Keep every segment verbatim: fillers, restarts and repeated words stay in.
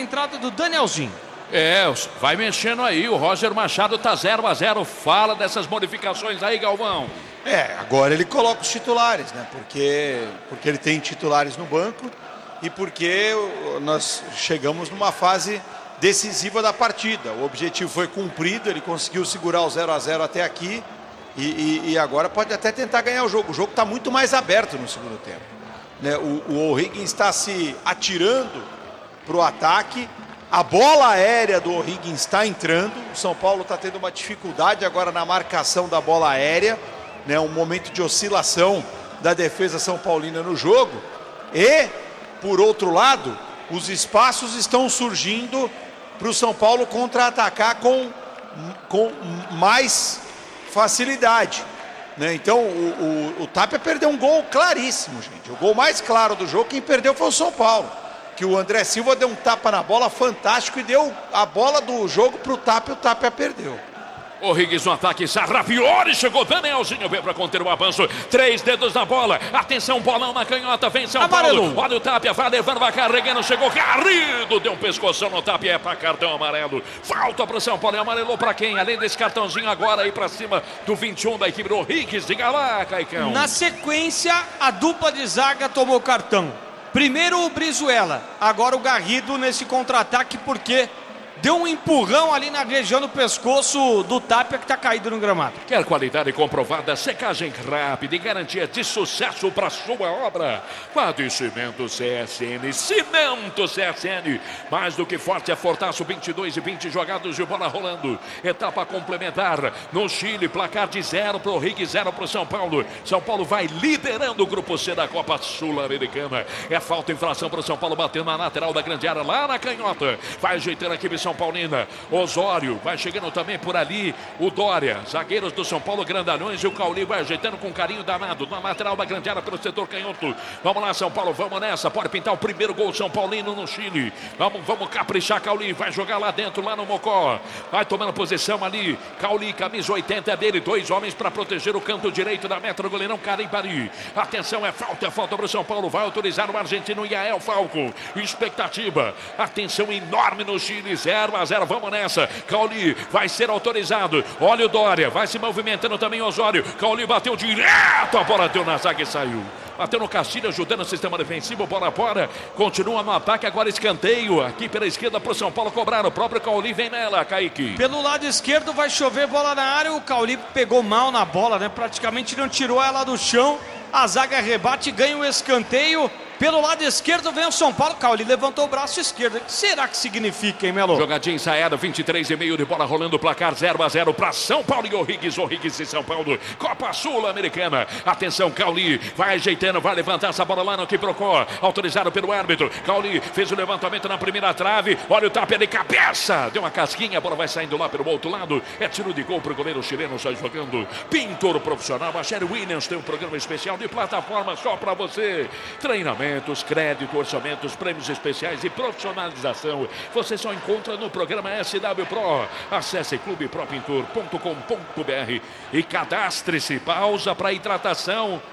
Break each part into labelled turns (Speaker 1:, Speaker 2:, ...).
Speaker 1: entrada do Danielzinho.
Speaker 2: É, vai mexendo aí, o Roger Machado tá zero a zero, fala dessas modificações aí, Galvão.
Speaker 3: É, agora ele coloca os titulares, né? Porque, porque ele tem titulares no banco e porque nós chegamos numa fase decisiva da partida. O objetivo foi cumprido, ele conseguiu segurar o zero a zero até aqui e, e, e agora pode até tentar ganhar o jogo. O jogo está muito mais aberto no segundo tempo, né? O, o O'Higgins está se atirando para o ataque. A bola aérea do O'Higgins está entrando. O São Paulo está tendo uma dificuldade agora na marcação da bola aérea, né? Um momento de oscilação da defesa são paulina no jogo. E, por outro lado, os espaços estão surgindo para o São Paulo contra-atacar com, com mais facilidade, né? Então, o, o, o Tapia perdeu um gol claríssimo, gente. O gol mais claro do jogo, quem perdeu foi o São Paulo. Que o André Silva deu um tapa na bola fantástico e deu a bola do jogo para o Tapia, o Tapia perdeu.
Speaker 2: O'Higgins no ataque, Sarrafiori, chegou Danielzinho, veio para conter o avanço, três dedos na bola, atenção, bolão na canhota, vem São Amarelo. Paulo, olha o Tapia, vai levando, vai carregando, chegou Garrido, deu um pescoção no Tapia, é para cartão amarelo, falta para o São Paulo, e amarelou para quem? Além desse cartãozinho agora aí para cima do vinte e um da equipe do O'Higgins, diga lá, Caicão.
Speaker 1: Na sequência, a dupla de zaga tomou cartão. Primeiro o Brizuela, agora o Garrido nesse contra-ataque porque deu um empurrão ali na região do pescoço do Tapia que está caído no gramado.
Speaker 2: Quer qualidade comprovada, secagem rápida e garantia de sucesso para sua obra? Padecimento C S N, Cimento C S N, mais do que forte é Fortaço, vinte e dois e vinte jogados de bola rolando. Etapa complementar no Chile, placar de zero para o O'Higgins, zero para o São Paulo. São Paulo vai liderando o grupo C da Copa Sul-Americana. É falta, infração para o São Paulo, batendo na lateral da grande área, lá na canhota. Vai ajeitando a equipe São Paulina. Osório vai chegando também por ali. O Dória, zagueiros do São Paulo, grandalhões, e o Cauli vai ajeitando com carinho danado na lateral da grande área pelo setor canhoto. Vamos lá, São Paulo, vamos nessa. Pode pintar o primeiro gol São Paulino no Chile. Vamos, vamos caprichar, Cauli. Vai jogar lá dentro, lá no Mocó. Vai tomando posição ali. Cauli, camisa oitenta é dele. Dois homens para proteger o canto direito da meta do goleirão Carimbari. Atenção, é falta, é falta para o São Paulo. Vai autorizar o argentino Yael Falco. Expectativa. Atenção enorme no Chile. zero a zero, vamos nessa. Cauli vai ser autorizado. Olha o Dória, vai se movimentando também Osório. Cauli bateu direto, a bola deu na zaga e saiu. Bateu no Castilho, ajudando o sistema defensivo, bola fora. Continua no ataque, agora escanteio. Aqui pela esquerda para o São Paulo cobrar. O próprio Cauli vem nela, Kaique.
Speaker 1: Pelo lado esquerdo vai chover bola na área. O Cauli pegou mal na bola, né? Praticamente não tirou ela do chão. A zaga rebate, ganha o escanteio. Pelo lado esquerdo vem o São Paulo. Cauli levantou o braço esquerdo. O que será que significa, hein, Melo?
Speaker 2: Jogadinha ensaiada, vinte e três e meio de bola rolando, placar zero a zero para São Paulo e O'Higgins. O'Higgins e São Paulo, Copa Sul-Americana. Atenção, Cauli vai ajeitando, vai levantar essa bola lá no Quiprocó. Autorizado pelo árbitro. Cauli fez o levantamento na primeira trave. Olha o tapa de cabeça. Deu uma casquinha, a bola vai saindo lá pelo outro lado. É tiro de gol para o goleiro chileno, sai jogando. Pintor profissional. A Sherry Williams tem um programa especial de plataforma só para você. Treinamento, crédito, orçamentos, prêmios especiais e profissionalização. Você só encontra no programa S W Pro. Acesse clube pro pintor ponto com ponto br e cadastre-se. Pausa para hidratação.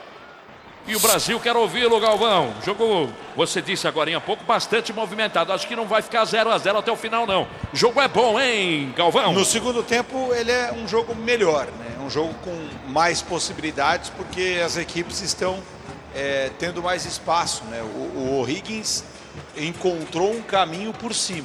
Speaker 2: E o Brasil quer ouvi-lo, Galvão. Jogo, você disse agora há pouco, bastante movimentado. Acho que não vai ficar zero a zero até o final, não. O jogo é bom, hein, Galvão?
Speaker 3: No segundo tempo, ele é um jogo melhor, né? Um jogo com mais possibilidades, porque as equipes estão É, tendo mais espaço, né? O, o O'Higgins encontrou um caminho por cima.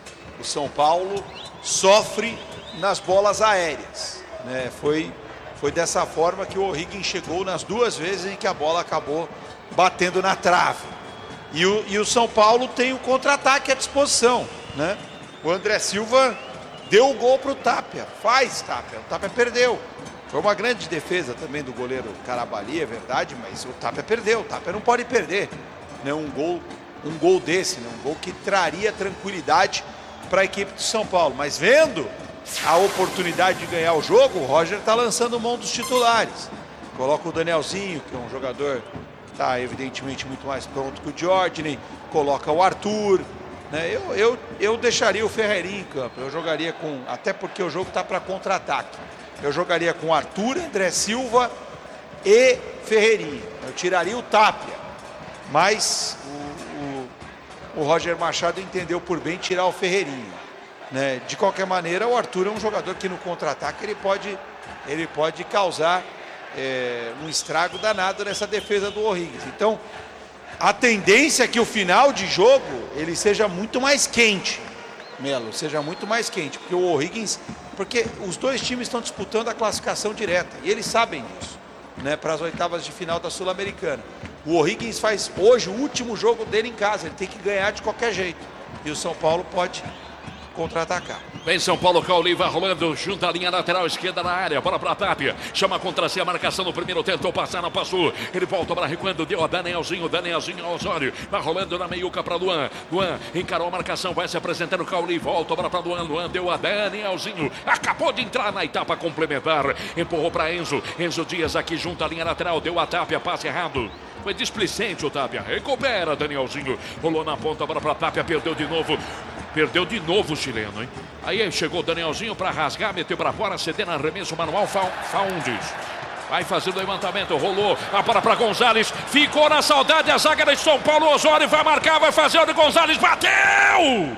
Speaker 3: O São Paulo sofre nas bolas aéreas, né? Foi, foi dessa forma que o O'Higgins chegou nas duas vezes em que a bola acabou batendo na trave. E o, e o São Paulo tem o contra-ataque à disposição, né? O André Silva deu o gol para o Tapia. Faz, Tapia. O Tapia perdeu. Foi uma grande defesa também do goleiro Carabali, é verdade, mas o Tapia perdeu. O Tapia não pode perder, né? um, gol, um gol desse, né? um gol que traria tranquilidade para a equipe de São Paulo. Mas vendo a oportunidade de ganhar o jogo, o Roger está lançando mão dos titulares. Coloca o Danielzinho, que é um jogador que está evidentemente muito mais pronto que o Diógenes. Coloca o Arthur. Né? Eu, eu, eu deixaria o Ferreirinha em campo. Eu jogaria com... Até porque o jogo está para contra-ataque. Eu jogaria com Arthur, André Silva e Ferreirinha. Eu tiraria o Tapia. Mas o, o, o Roger Machado entendeu por bem tirar o Ferreirinha, né? De qualquer maneira, o Arthur é um jogador que no contra-ataque ele pode, ele pode causar é, um estrago danado nessa defesa do O'Higgins. Então, a tendência é que o final de jogo ele seja muito mais quente, Melo, seja muito mais quente, porque o O'Higgins, porque os dois times estão disputando a classificação direta e eles sabem disso, né, para as oitavas de final da Sul-Americana. O O'Higgins faz hoje o último jogo dele em casa, ele tem que ganhar de qualquer jeito e o São Paulo pode contra-atacar.
Speaker 2: Vem São Paulo, Cauli vai rolando, junta a linha lateral esquerda na área, bola para Tapia, chama contra si a marcação no primeiro, tentou passar, não passou, ele volta para recuando, deu a Danielzinho, Danielzinho ao Osório, vai rolando na meiuca para Luan, Luan encarou a marcação, vai se apresentando, Cauli volta para Luan, Luan deu a Danielzinho, acabou de entrar na etapa complementar, empurrou para Enzo, Enzo Dias aqui junto à linha lateral, deu a Tapia, passe errado. Foi displicente o Tapia, recupera Danielzinho, rolou na ponta, bola para Tapia, perdeu de novo, perdeu de novo o chileno, hein? Aí chegou o Danielzinho para rasgar, meteu para fora, cedendo arremesso manual, Faundes. Vai fazer o levantamento, rolou, a bola para Gonzalez, ficou na saudade, a zaga de São Paulo, Osório vai marcar, vai fazer o de Gonzalez, bateu!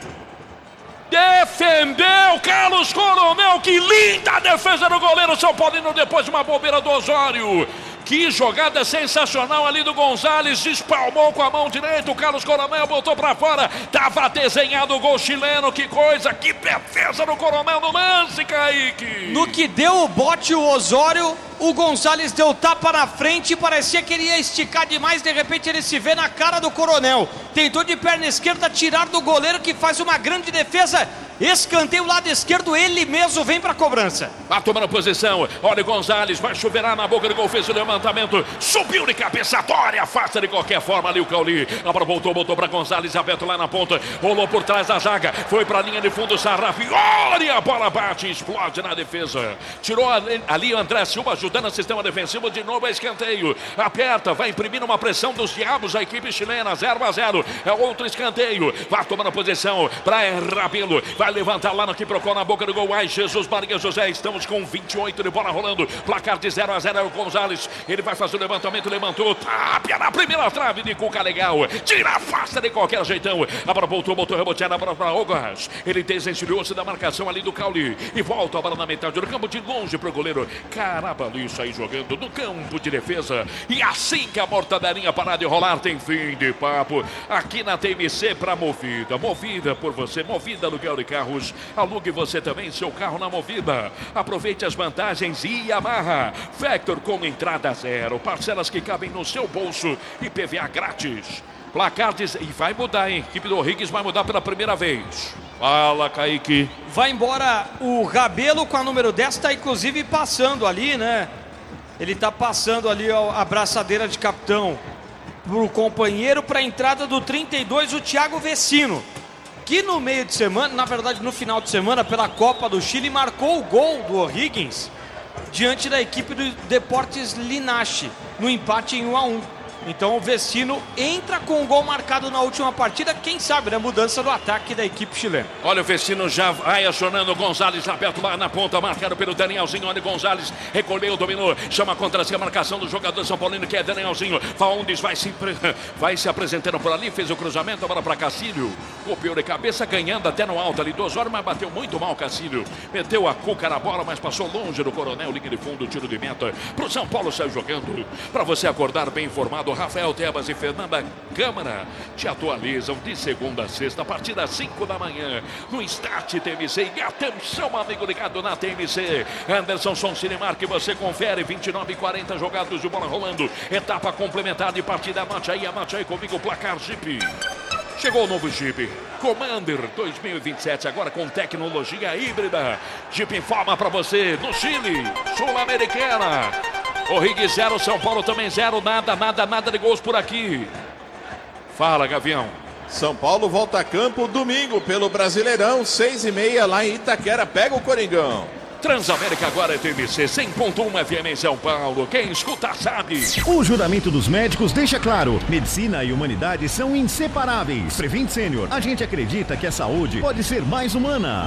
Speaker 2: Defendeu Carlos Coronel, que linda defesa do goleiro São Paulino depois de uma bobeira do Osório. Que jogada sensacional ali do Gonzalez, espalmou com a mão direita, o Carlos Coronel botou pra fora, tava desenhado o gol chileno, que coisa, que defesa do Coronel no lance, Kaique.
Speaker 1: No que deu o bote o Osório, o Gonzalez deu tapa na frente, parecia que ele ia esticar demais, de repente ele se vê na cara do Coronel, tentou de perna esquerda tirar do goleiro que faz uma grande defesa, escanteio lado esquerdo, ele mesmo vem pra cobrança.
Speaker 2: Vai tomando posição, olha o Gonzalez, vai chuveirar na boca do gol, fez o levantamento, subiu de cabeça, Dória, afasta de qualquer forma ali o Cauli, a bola voltou, botou pra Gonzalez, aberto lá na ponta, rolou por trás da zaga, foi pra linha de fundo, Sarrafi, olha a bola bate, explode na defesa, tirou ali, ali o André Silva, ajudando o sistema defensivo, de novo é escanteio, aperta, vai imprimindo uma pressão dos diabos, a equipe chilena, zero a zero, é outro escanteio, vai tomando posição pra Rabelo, vai levantar lá no que procura na boca do gol, ai Jesus Maria José, estamos com vinte e oito de bola rolando, placar de zero a zero, é o Gonzalez, ele vai fazer o levantamento, levantou, Tapia na primeira trave de Cuca legal, tira, afasta de qualquer jeitão, a bola voltou, botou reboteada, a bola para Ogas, ele desencilhou-se da marcação ali do Cauli, e volta a bola na metade do campo, de longe pro goleiro, Carabalho aí jogando no campo de defesa, e assim que a mortadelinha parar de rolar, tem fim de papo, aqui na T M C pra Movida, movida por você, Movida aluguel de carros, alugue você também seu carro na Movida, aproveite as vantagens e amarra, Vector com entrada zero, parcelas que cabem no seu bolso e P V A grátis, placar de... e vai mudar, hein, a equipe do O'Higgins vai mudar pela primeira vez. Fala, Kaique.
Speaker 1: Vai embora o Rabelo com a número dez, tá inclusive passando ali, né? Ele tá passando ali a abraçadeira de capitão pro companheiro, para a entrada do trinta e dois, o Thiago Vecino, que no meio de semana, na verdade no final de semana, pela Copa do Chile, marcou o gol do O'Higgins diante da equipe do Deportes Linache, no empate em um a um. Então o Vecino entra com o gol marcado na última partida, quem sabe, né? Mudança do ataque da equipe chilena.
Speaker 2: Olha o Vecino já vai acionando o Gonzalez, aberto lá na ponta, marcado pelo Danielzinho, olha o Gonzalez, recolheu, dominou, chama contra si a marcação do jogador São Paulino, que é Danielzinho, Faundes vai se, vai se apresentando por ali, fez o cruzamento, a bola para Cacílio, copiou de cabeça, ganhando até no alto ali, duas horas, mas bateu muito mal Cacílio, meteu a cuca na bola, mas passou longe do Coronel, linha de fundo, tiro de meta, pro São Paulo saiu jogando, para você acordar bem informado, Rafael Tebas e Fernanda Câmara te atualizam de segunda a sexta, a partir das cinco da manhã, no Start T M C. E atenção, amigo ligado na T M C, Anderson Som Cinemark, que você confere, vinte e nove e quarenta jogados de bola rolando, etapa complementar de partida, anote aí, anote aí comigo, placar Jeep. Chegou o novo Jeep Commander dois mil e vinte e sete, agora com tecnologia híbrida. Jeep informa para você, no Chile, Sul-Americana. O'Higgins zero, São Paulo também zero, nada, nada, nada de gols por aqui. Fala, Gavião.
Speaker 4: São Paulo volta a campo domingo pelo Brasileirão, seis e meia lá em Itaquera, pega o Coringão.
Speaker 2: Transamérica agora é T M C cem ponto um F M em São Paulo. Quem escuta sabe.
Speaker 5: O juramento dos médicos deixa claro: medicina e humanidade são inseparáveis. Prevent Sênior, a gente acredita que a saúde pode ser mais humana.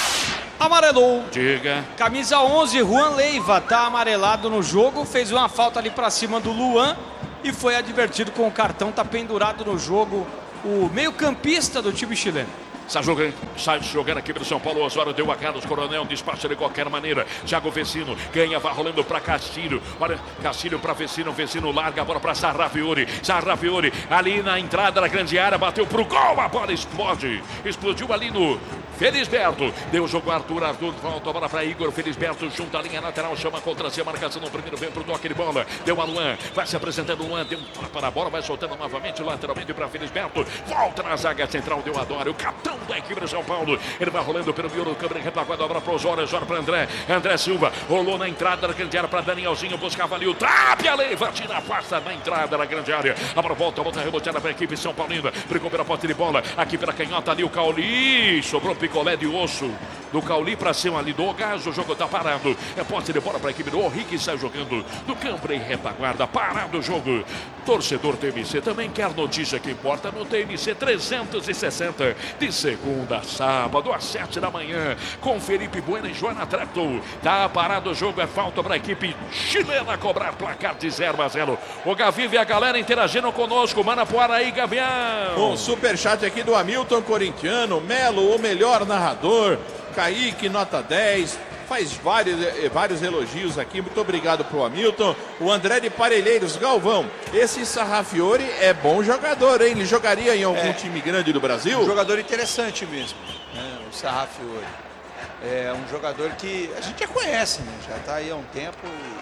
Speaker 1: Amarelou.
Speaker 2: Diga.
Speaker 1: Camisa onze, Juan Leiva, tá amarelado no jogo, fez uma falta ali pra cima do Luan e foi advertido com o cartão, tá pendurado no jogo o meio-campista do time chileno.
Speaker 2: Sai jogando, sai jogando aqui pelo São Paulo. Osório deu a Carlos Coronel, despacha de qualquer maneira. Thiago Vecino ganha, vai rolando para Castilho. Olha, Castilho para Vecino. Vecino larga a bola para Sarrafiori. Sarrafiori ali na entrada da grande área, bateu pro gol. A bola explode. Explodiu ali no Felisberto. Deu o jogo Arthur. Arthur volta a bola para Igor. Felisberto junta a linha lateral, chama contra si a marcação no primeiro, vem pro toque de bola. Deu a Luan, vai se apresentando o Luan. Deu um tapa na bola, vai soltando novamente lateralmente para Felisberto. Volta na zaga central, deu a Dória. O capitão da equipe do São Paulo. Ele vai rolando pelo miolo do câmera, retaguarda a bola para Osório. Osório para André. André Silva rolou na entrada da grande área para Danielzinho. Buscava ali o trape. A Leiva tira a pasta na entrada da grande área. A bola volta, volta reboteada para a equipe São Paulina. Brigou pela posse de bola. Aqui pela canhota ali o Cauli. Sobrou picolé de osso do Cauli para cima ali do Gás. O jogo está parado. É posse de bola para a equipe do Henrique. Sai jogando do campo em retaguarda. Parado o jogo. Torcedor T M C também quer notícia que importa no T M C trezentos e sessenta de segunda a sábado às sete da manhã com Felipe Bueno e Joana Trepto. Tá parado o jogo, é falta para a equipe chilena cobrar placar de zero a zero. O Gavi e a galera interagindo conosco. Manda pro ar aí, Gavião.
Speaker 4: Um superchat aqui do Hamilton Corintiano. Melo, o melhor narrador. Kaique, nota dez. Faz vários, vários elogios aqui. Muito obrigado pro Hamilton. O André de Parelheiros. Galvão, esse Sarrafiori é bom jogador, hein? Ele jogaria em algum é, time grande do Brasil?
Speaker 3: Um jogador interessante mesmo, né? O Sarrafiori. É um jogador que a gente já conhece, né? Já está aí há um tempo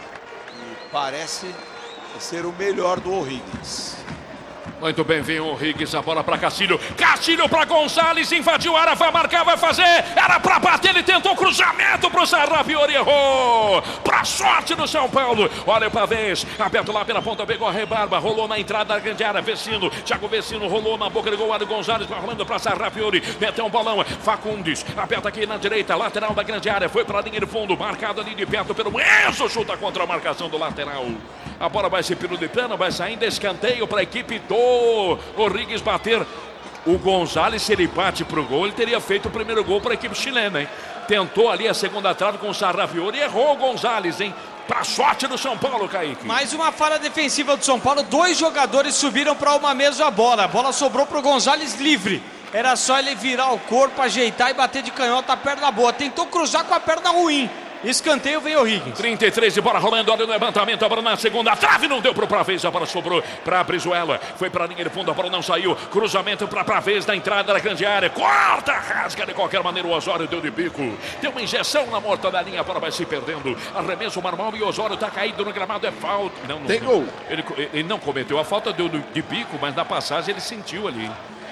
Speaker 3: e, e parece ser o melhor do O'Higgins.
Speaker 2: Muito bem, vem o Riggs, a bola para Castilho. Castilho para Gonzalez, invadiu a área, vai marcar, vai fazer. Era para bater, ele tentou cruzamento para o Sarrafiori, errou. Para sorte do São Paulo. Olha para vez, aberto lá pela ponta, pegou a rebarba, rolou na entrada da grande área. Vecino, Thiago Vecino rolou na boca do gol. Olha o Gonzalez, vai rolando para Sarrafiori. Meteu um bolão, Facundes, aperta aqui na direita, lateral da grande área. Foi para a linha de fundo, marcado ali de perto pelo Enzo, chuta contra a marcação do lateral. A bola vai se pelo de plano, vai saindo escanteio para a equipe do o Riggs bater. O Gonzalez, se ele bate pro gol, ele teria feito o primeiro gol para a equipe chilena, hein? Tentou ali a segunda trave com o Sarrafiori e errou o Gonzalez, hein? Pra sorte do São Paulo, Kaique.
Speaker 1: Mais uma falha defensiva do São Paulo. Dois jogadores subiram para uma mesma bola. A bola sobrou pro Gonzalez livre. Era só ele virar o corpo, ajeitar e bater de canhota a perna boa. Tentou cruzar com a perna ruim. Escanteio, vem o Higgins.
Speaker 2: trinta e três de bola rolando, olha o levantamento, a bola na segunda trave, não deu pro Pravez, a bola sobrou pra Brizuela, foi pra linha de fundo, a bola não saiu, cruzamento pra Pravez na entrada da grande área, corta, rasga de qualquer maneira, o Osório deu de bico, deu uma injeção na morta da linha, a bola vai se perdendo, arremesso normal e o Osório tá caído no gramado, é falta. Não, não,
Speaker 4: tem gol.
Speaker 2: Ele, ele não cometeu a falta, deu de bico, mas na passagem ele sentiu ali.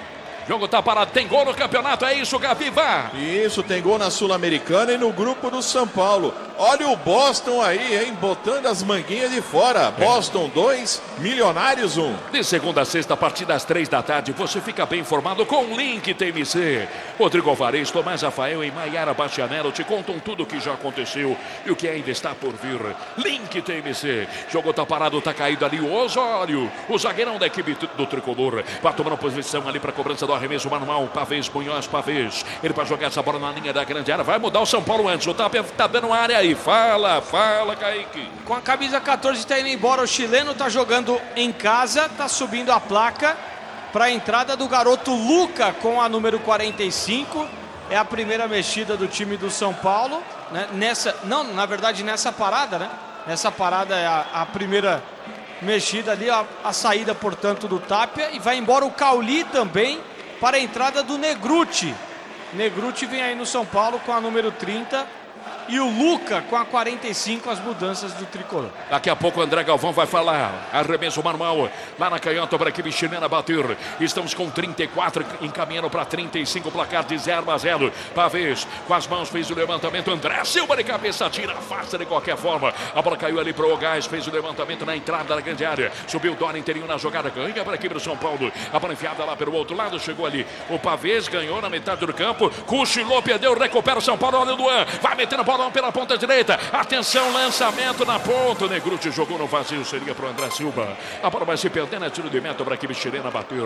Speaker 2: O jogo tá parado, tem gol no campeonato, é isso, Gaviva?
Speaker 4: Isso, tem gol na Sul-Americana e no grupo do São Paulo. Olha o Boston aí, hein, botando as manguinhas de fora. Boston dois, Milionários um.
Speaker 2: De segunda a sexta, a partir das três da tarde, você fica bem informado com o Link T M C. Rodrigo Alvarez, Tomás Rafael e Maiara Bastianello te contam tudo o que já aconteceu e o que ainda está por vir. Link T M C. Jogo tá parado, tá caído ali o Osório, o zagueirão da equipe do Tricolor. Vai tomando posição ali para cobrança do arremesso manual. Pavês, Munhoz, Pavês. Ele vai jogar essa bola na linha da grande área. Vai mudar o São Paulo antes. O Tapia tá dando área aí. Fala, fala, Kaique.
Speaker 1: Com a camisa catorze tá indo embora. O chileno tá jogando em casa. Tá subindo a placa para a entrada do garoto Luca com a número quarenta e cinco. É a primeira mexida do time do São Paulo, né? Nessa, não, na verdade nessa parada, né? Nessa parada é a, a primeira mexida ali, a, a saída, portanto, do Tapia. E vai embora o Cauli também para a entrada do Negruti. Negruti vem aí no São Paulo com a número trinta. E o Luca com a quarenta e cinco, as mudanças do Tricolor.
Speaker 2: Daqui a pouco o André Galvão vai falar. Arremesso manual lá na canhota para a equipe chilena bater. Estamos com trinta e quatro, encaminhando para trinta e cinco, placar de zero a zero. Pavês com as mãos fez o levantamento. André Silva de cabeça, tira, afasta de qualquer forma. A bola caiu ali para o Gás, fez o levantamento na entrada da grande área. Subiu o Dória inteirinho na jogada, ganha para a equipe do São Paulo. A bola enfiada lá pelo outro lado, chegou ali. O Pavês ganhou na metade do campo. Cochilou, perdeu, recupera o São Paulo. Olha o Duan, vai metendo bola pela ponta direita, atenção, lançamento na ponta, o Negruti jogou no vazio, seria para o André Silva, a bola vai se perdendo, é tiro de meta para a equipe chilena bater.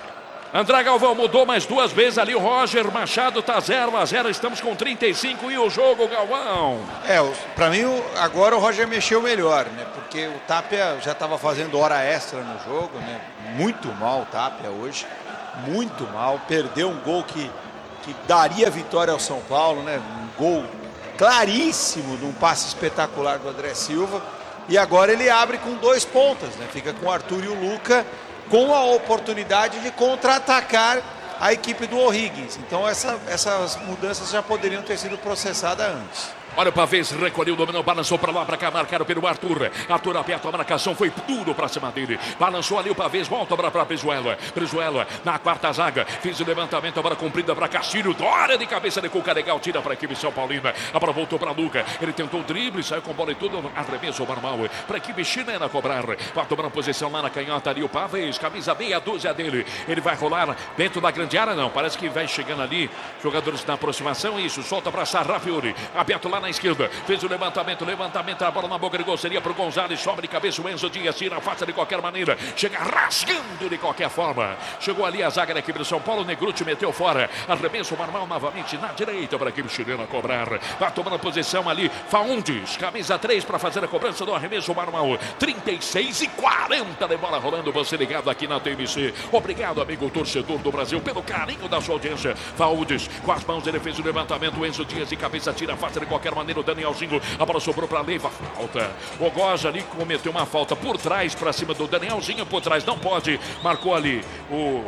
Speaker 2: André Galvão mudou mais duas vezes ali, o Roger Machado tá zero a zero, estamos com trinta e cinco e o jogo, Galvão.
Speaker 3: É, para mim agora o Roger mexeu melhor, né, porque o Tapia já estava fazendo hora extra no jogo, né, muito mal o Tapia hoje, muito mal, perdeu um gol que, que daria vitória ao São Paulo, né? Um gol claríssimo, de um passe espetacular do André Silva, e agora ele abre com dois pontas, né? Fica com o Arthur e o Luca, com a oportunidade de contra-atacar a equipe do O'Higgins. Então essa, essas mudanças já poderiam ter sido processadas antes.
Speaker 2: Olha o Pavês, recolheu, dominou, balançou pra lá, pra cá, marcaram pelo Arthur. Arthur aperta a marcação, foi duro pra cima dele. Balançou ali o Pavês, volta pra, pra Brizuela. Brizuela na quarta zaga, fez o levantamento, agora cumprida pra Castilho. Dória de cabeça de Cuca, legal, tira pra equipe São Paulina. Agora voltou pra Luca, ele tentou o drible, saiu com bola e tudo, arremesso normal. Pra equipe chilena cobrar, vai tomando posição lá na canhota ali o Pavês, camisa meia dúzia dele. Ele vai rolar dentro da grande área, não, parece que vai chegando ali. Jogadores na aproximação, isso, solta pra Sarrafiori, aberto lá na esquerda, fez o levantamento, levantamento, a bola na boca de gol, seria pro Gonzalez, sobe de cabeça o Enzo Dias, tira a faça de qualquer maneira, chega rasgando de qualquer forma, chegou ali a zaga da equipe do São Paulo, Negruti meteu fora, arremesso normal novamente na direita para a equipe chilena cobrar, vai tomando posição ali, Faundes, camisa três para fazer a cobrança do arremesso normal, trinta e seis e quarenta de bola rolando, você ligado aqui na T M C, obrigado amigo torcedor do Brasil pelo carinho da sua audiência, Faundes, com as mãos ele fez o levantamento, o Enzo Dias de cabeça, tira a faça de qualquer maneira, o Danielzinho, a bola sobrou para Leiva, falta, o Goja ali cometeu uma falta por trás, para cima do Danielzinho, por trás, não pode, marcou ali o...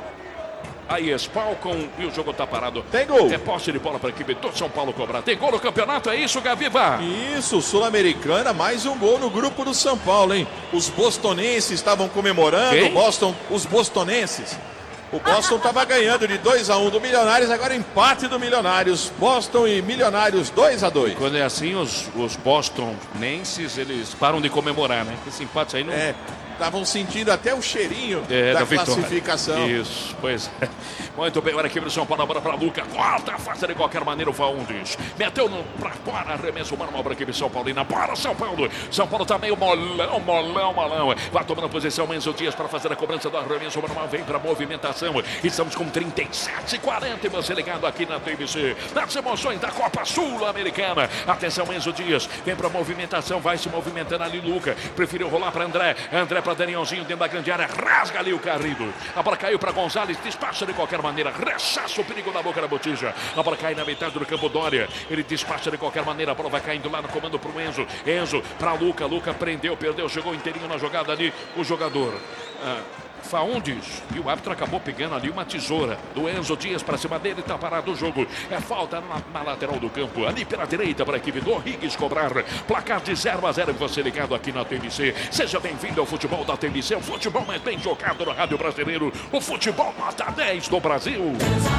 Speaker 2: Aí espalcam e o jogo tá parado.
Speaker 4: Tem gol.
Speaker 2: É posse de bola para a equipe do São Paulo cobrar. Tem gol no campeonato, é isso, Gaviva?
Speaker 4: Isso, Sul-Americana, mais um gol no grupo do São Paulo, hein? Os bostonenses estavam comemorando,
Speaker 2: Quem?
Speaker 4: Boston, os bostonenses. O Boston estava ganhando de dois a um do Milionários, agora empate do Milionários. Boston e Milionários dois a dois.
Speaker 2: Quando é assim, os, os bostonenses, eles param de comemorar, né? Esse empate aí não...
Speaker 4: É, estavam sentindo até o cheirinho
Speaker 2: É,
Speaker 4: da,
Speaker 2: da
Speaker 4: classificação.
Speaker 2: Isso, pois é. Muito bem, olha aqui pro São Paulo, agora para Luca. Corta a face de qualquer maneira o Faundes. Meteu no, pra fora, arremesso normal para a equipe São Paulina. Para São Paulo. São Paulo tá meio molão, molão, molão. Vai tomando posição Enzo Dias para fazer a cobrança do arremesso normal. Vem para movimentação. Estamos com trinta e sete e quarenta e você ligado aqui na T V C. Nas emoções da Copa Sul-Americana. Atenção, Enzo Dias. Vem para movimentação, vai se movimentando ali, Luca. Preferiu rolar para André. André para Danielzinho dentro da grande área. Rasga ali o Carrido. A bola caiu para Gonzalez. Despacha de qualquer maneira. Rechaça o perigo da boca da botija. A bola cai na metade do campo Dória. Ele despacha de qualquer maneira. A bola vai caindo lá no comando para o Enzo. Enzo para Luca. Luca prendeu, perdeu. Chegou inteirinho na jogada ali. O jogador. Ah, Faundes, e o árbitro acabou pegando ali uma tesoura do Enzo Dias para cima dele, tá parado o jogo, é falta na, na lateral do campo, ali pela direita para a equipe do O'Higgins cobrar, placar de zero a zero, você ligado aqui na T M C, seja bem-vindo ao futebol da T M C, o futebol mais bem jogado no rádio brasileiro, o futebol nota dez do Brasil.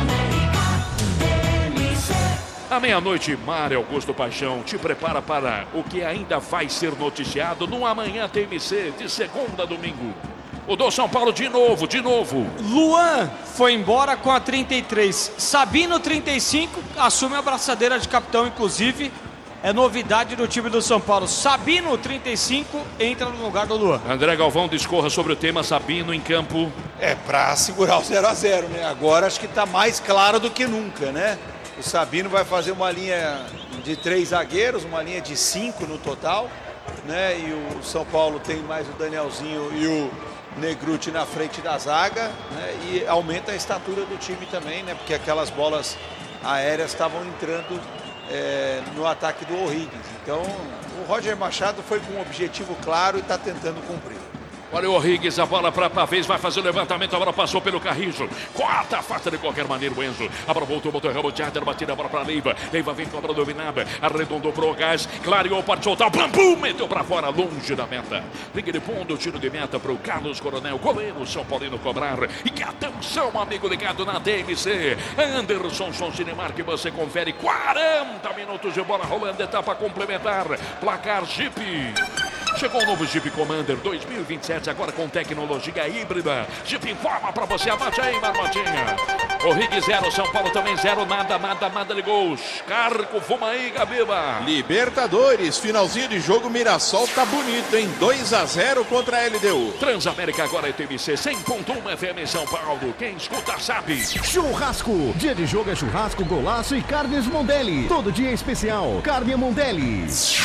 Speaker 2: À meia-noite, Mário Augusto Paixão te prepara para o que ainda vai ser noticiado no Amanhã T M C, de segunda a domingo. O do São Paulo de novo, de novo.
Speaker 1: Luan foi embora com a trinta e três. Sabino, trinta e cinco, assume a braçadeira de capitão, inclusive. É novidade do time do São Paulo. Sabino, trinta e cinco, entra no lugar do Luan.
Speaker 2: André Galvão discorra sobre o tema Sabino em campo.
Speaker 3: É, para segurar o zero a zero, né? Agora acho que está mais claro do que nunca, né? O Sabino vai fazer uma linha de três zagueiros, uma linha de cinco no total, né? E o São Paulo tem mais o Danielzinho e o Negruti na frente da zaga, né? E aumenta a estatura do time também, né? Porque aquelas bolas aéreas estavam entrando é, no ataque do O'Higgins. Então o Roger Machado foi com um objetivo claro e está tentando cumprir.
Speaker 2: Olha o O'Higgins, a bola para Pavês, vai fazer o levantamento, a bola passou pelo Carrijo, corta a faça de qualquer maneira o Enzo, a bola voltou, botou o rabo de Adler, batida a bola para Leiva, Leiva vem com a bola dominada, arredondou pro gás, clareou, pode soltar, o bambu, meteu para fora, longe da meta, liga de fundo, tiro de meta para o Carlos Coronel, goleiro São Paulino cobrar, e atenção amigo ligado na T M C, Anderson Som Cinemark, que você confere, quarenta minutos de bola rolando, etapa complementar, placar Jeep. Chegou o novo Jeep Commander dois mil e vinte e sete, agora com tecnologia híbrida. Jeep informa pra você, abate aí, Marmotinha. O'Higgins zero, São Paulo também zero, nada, nada, nada de gols. Carco, fuma aí, Gabiba.
Speaker 4: Libertadores, finalzinho de jogo, Mirassol tá bonito, hein? dois a zero contra a L D U.
Speaker 2: Transamérica agora é T V C cem ponto um F M em São Paulo. Quem escuta sabe.
Speaker 5: Churrasco. Dia de jogo é churrasco, golaço e carnes Mondelli. Todo dia é especial. Carne Mondelli.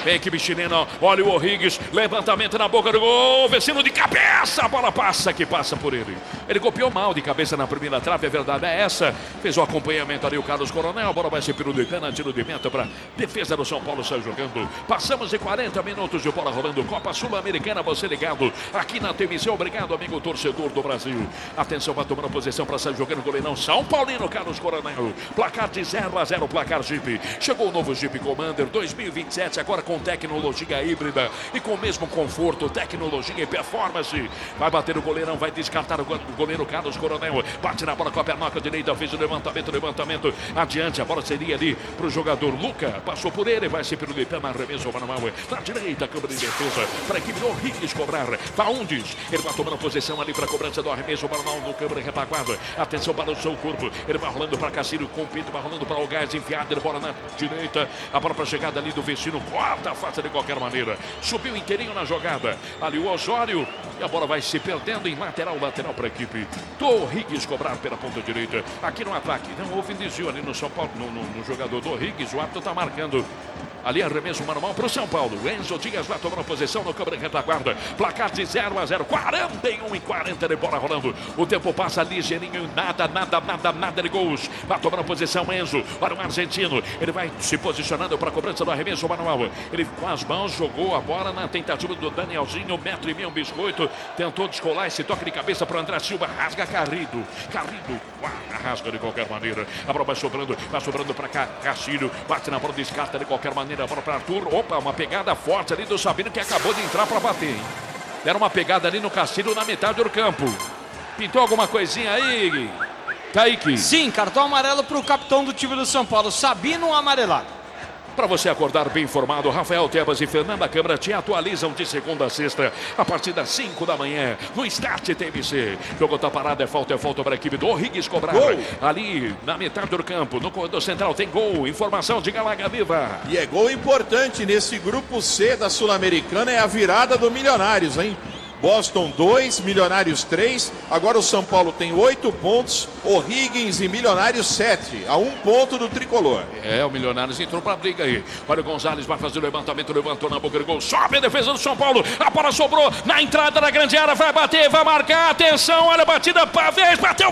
Speaker 2: Vem a equipe chilena, olha o O'Higgins, levantamento na boca do gol, Vecino de cabeça, a bola passa, que passa por ele. Ele copiou mal de cabeça na primeira trave, a verdade é essa. Fez o acompanhamento ali o Carlos Coronel, a bola vai ser pelo de cana, tiro de meta para defesa do São Paulo, sai jogando. Passamos de quarenta minutos de bola rolando, Copa Sul-Americana, você ligado aqui na T V C. Obrigado, amigo torcedor do Brasil. Atenção, vai tomando posição para sair jogando, goleirão São Paulino, Carlos Coronel. Placar de zero a zero, placar Jeep. Chegou o novo Jeep Commander dois mil e vinte e sete, agora com tecnologia híbrida e com o mesmo conforto, tecnologia e performance. Vai bater o goleirão, vai descartar o goleiro Carlos Coronel. Bate na bola com a pernoca direita, fez o levantamento, levantamento adiante. A bola seria ali para o jogador Luca. Passou por ele, vai ser pelo Lipama, arremesso manual. Na direita, câmara de defesa para a equipe do O'Higgins cobrar. Faundes, ele vai tomando posição ali para a cobrança do arremesso manual no câmara retaguarda. Atenção para o seu corpo, ele vai rolando para Cassílio com o Pinto, vai rolando para o Gás enfiado, ele bola na direita. A bola para a chegada ali do Vecino, corta a face de qualquer maneira. Subiu inteirinho na jogada. Ali o Osório e a bola vai se perdendo em lateral, lateral para a equipe do O'Higgins cobrar pela ponta direita. Aqui no ataque, não houve desvio ali no São Paulo, no, no, no jogador do O'Higgins. O árbitro está marcando ali arremesso manual para o São Paulo. Enzo Dias vai tomando posição no câmara de retaguarda. Placar de zero a zero, quarenta e um e quarenta de bola rolando. O tempo passa ligeirinho, nada, nada, nada, nada de gols. Vai tomando posição Enzo para o argentino. Ele vai se posicionando para a cobrança do arremesso manual. Ele com as mãos jogou a bola na tentativa do Danielzinho, um metro e meio, um biscoito. Tentou descolar esse toque de cabeça para o André Silva. Rasga Carrido. Carrido, rasga de qualquer maneira. A bola vai sobrando, vai sobrando para cá. Cacílio bate na bola, descarta de qualquer maneira. A bola para Arthur. Opa, uma pegada forte ali do Sabino que acabou de entrar para bater. Hein? Deram uma pegada ali no Cacílio na metade do campo. Pintou alguma coisinha aí, Kaique?
Speaker 1: Sim, cartão amarelo para o capitão do time do São Paulo, Sabino, amarelado.
Speaker 2: Para você acordar bem informado, Rafael Tebas e Fernanda Câmara te atualizam de segunda a sexta, a partir das cinco da manhã, no Start T M C. Jogo tá parado, é falta, é falta para a equipe do O'Higgins cobrar. Gol. Ali na metade do campo, no corredor central, tem gol. Informação de Galaga Viva.
Speaker 4: E é gol importante nesse grupo C da Sul-Americana, é a virada do Milionários, hein? Boston dois, Milionários três. Agora o São Paulo tem oito pontos. O'Higgins e Milionários sete. A um ponto do tricolor.
Speaker 2: É, o Milionários entrou pra briga aí. Olha o Gonzalez, vai fazer o levantamento. Levantou na boca do gol. Sobe a defesa do São Paulo. A bola sobrou na entrada da grande área. Vai bater, vai marcar. Atenção, olha a batida pra vez. Bateu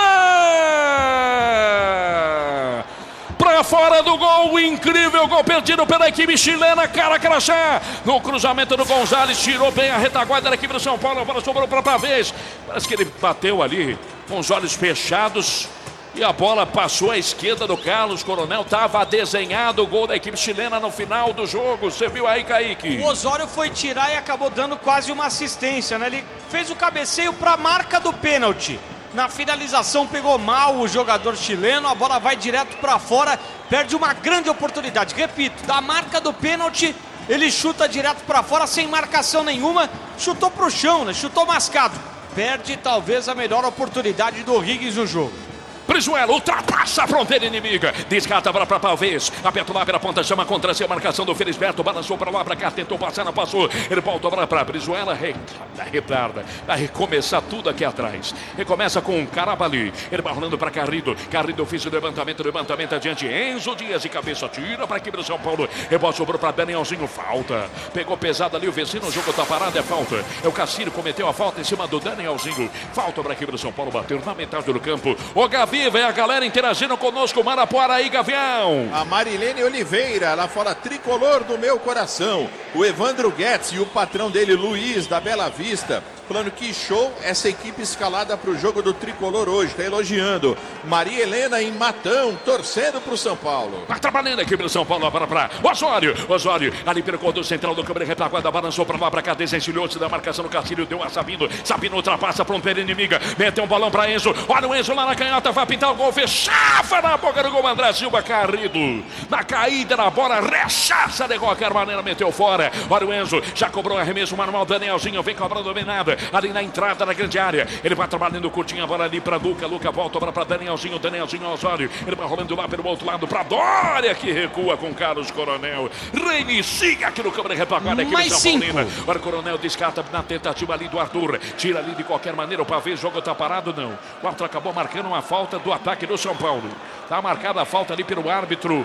Speaker 2: fora! Pra fora do gol, incrível gol perdido pela equipe chilena, cara crachá, no cruzamento do Gonzalez, tirou bem a retaguarda da equipe do São Paulo, a bola sobrou para Pavês, parece que ele bateu ali com os olhos fechados e a bola passou à esquerda do Carlos Coronel, estava desenhado o gol da equipe chilena no final do jogo, você viu aí, Kaique?
Speaker 1: O Osório foi tirar e acabou dando quase uma assistência, né? Ele fez o cabeceio para a marca do pênalti. Na finalização pegou mal o jogador chileno, a bola vai direto para fora, perde uma grande oportunidade. Repito, da marca do pênalti, ele chuta direto para fora sem marcação nenhuma, chutou para o chão, né? Chutou mascado. Perde talvez a melhor oportunidade do O'Higgins no jogo.
Speaker 2: Brizuela ultrapassa a fronteira inimiga. Descarta a bola para Pavês. Aperta lá pela ponta, chama contra si a marcação do Felisberto. Balançou para lá, para cá, tentou passar, não passou. Ele volta a bola para Brizuela. Retarda. Vai recomeçar tudo aqui atrás. Recomeça com o Carabali. Ele vai rolando para Carrido. Carrido fez o levantamento, levantamento adiante. Enzo Dias de cabeça, tira para a equipe do São Paulo. Rebote sobrou para Danielzinho. Falta. Pegou pesado ali o Vecino. O jogo tá parado, é falta. É o Cassílio cometeu a falta em cima do Danielzinho. Falta para a equipe do São Paulo. Bateu na metade do campo. O Gabi. Vem a galera interagindo conosco, Marapuara aí, Gavião.
Speaker 4: A Marilene Oliveira, ela fala tricolor do meu coração. O Evandro Guedes e o patrão dele, Luiz, da Bela Vista, falando que show essa equipe escalada para o jogo do tricolor hoje, tá elogiando. Maria Helena em Matão, torcendo para o São Paulo.
Speaker 2: Tá trabalhando a equipe do São Paulo, para pra Osório, Osório, ali pelo corredor central do câmera retaguarda, balançou para lá, para cá, desencilhou-se da marcação do Castilho, deu a Sabino, Sabino ultrapassa a fronteira inimiga, meteu um balão para Enzo, olha o Enzo lá na canhota, vai pintar o gol, fechava na boca do gol, André Silva, Carrido, na caída na bola, rechaça de qualquer maneira, meteu fora, olha o Enzo, já cobrou arremesso manual, Danielzinho, vem cobrando bem nada, ali na entrada da grande área, ele vai trabalhando curtinho a bola ali para Luca, Luca volta a bola para Danielzinho, Danielzinho Osório, ele vai rolando lá pelo outro lado para Dória, que recua com Carlos Coronel, reinicia aqui no câmera retaguarda aqui no São Paulina, olha o Coronel descarta na tentativa ali do Arthur, tira ali de qualquer maneira, o Pavês, o jogo tá parado, não, o Arthur acabou marcando uma falta do ataque do São Paulo, tá marcada a falta ali pelo árbitro